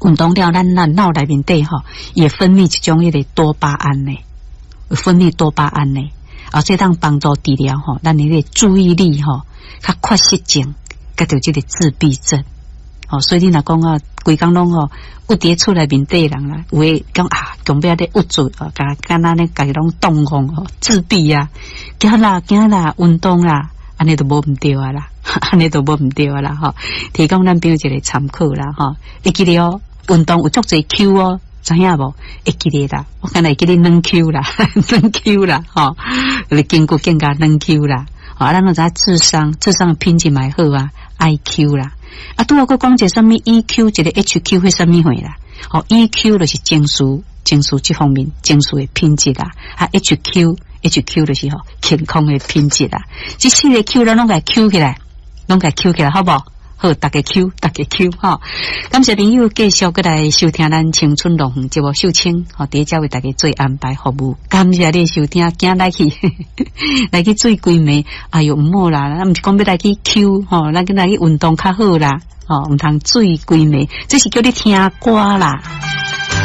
运动了，咱脑内面底吼，也分泌一种迄个多巴胺呢，分泌多巴胺呢，这当帮助治疗吼，咱迄个注意力吼，较缺失症，甲着这个自闭症。所以你若讲啊，规工拢有伫厝内面底人啦，有诶讲啊，强要咧郁住敢若咧家己拢动狂自闭啊，行啦运动啦，安尼都无毋对啊啦，安尼都无毋对啊啦提供咱朋友一个参考啦会记得运动有足侪 Q 知影无？会记得啦，我敢若会记得2 Q 啦，2 Q 啦你经过更加2 Q 啦，咱都知智商的品质蛮好啊 ，IQ 啦。拄好个讲一个什么 EQ， 一个 HQ 会什么货啦？EQ 就是情绪这方面情绪的品质啦，HQ 就是健康的品质啦。这4个 Q 咱拢甲 Q 起来，好不好？好，大家 Q 感谢朋友继续过来收听咱青春乐园节目秀清第一家为大家做安排服务。感谢你收听，今来去来去做规暝，哎哟唔好啦，咱唔是讲要来去 Q 咱来去运动较好啦，唔通做规暝，这是叫你听歌啦。